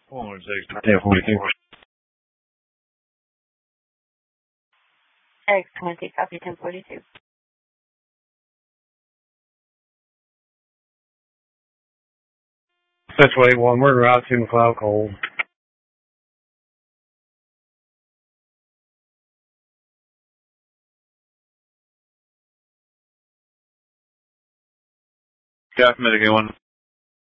416, 1042. X-26, copy 1042. Central 81, murder route to McLeod Cold. Yeah, Mitigate 1.